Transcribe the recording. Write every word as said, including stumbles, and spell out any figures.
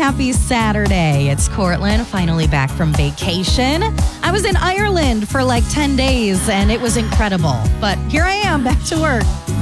happy Saturday. It's Courtland, finally back from vacation. I was in Ireland for like ten days and it was incredible. But here I am back to work.